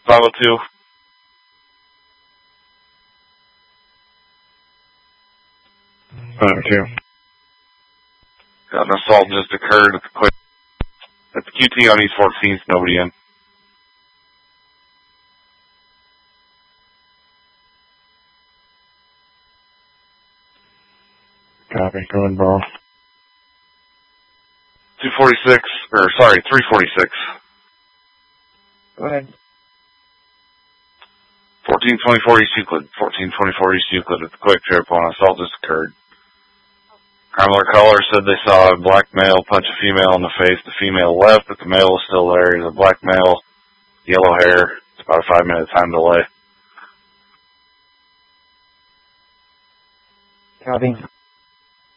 502. Got an assault just occurred at the QT on East 14th, nobody in. Copy, go ahead, bro. 346 Go ahead. 1424 East Euclid. 1424 East Euclid at the Quick Trip on assault just occurred. Crime alert caller said they saw a black male punch a female in the face. The female left, but the male was still there. He's a black male, yellow hair. It's about a 5-minute time delay. Copy.